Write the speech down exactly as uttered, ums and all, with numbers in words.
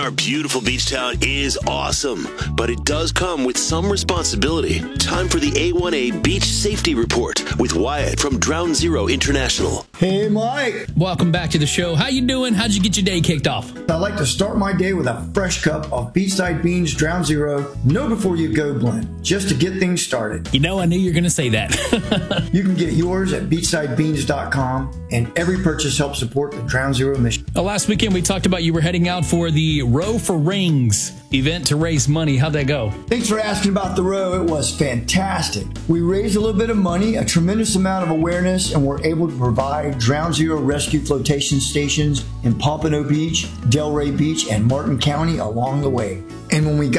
Our beautiful beach town is awesome, but it does come with some responsibility. Time for the A one A Beach Safety Report with Wyatt from Ground Zero International. Hey, Mike. Welcome back to the show. How you doing? How'd you get your day kicked off? I like to start my day with a fresh cup of Beachside Beans Ground Zero Know Before You Go blend, just to get things started. You know, I knew you were going to say that. You can get yours at beachside beans dot com, and every purchase helps support the Ground Zero mission. Well, last weekend we talked about you were heading out for the Row for Rings event to raise money. How'd that go? Thanks for asking about the row. It was fantastic. We raised a little bit of money, a tremendous amount of awareness, and were able to provide Ground Zero rescue flotation stations in Pompano Beach, Delray Beach, and Martin County along the way. And when we got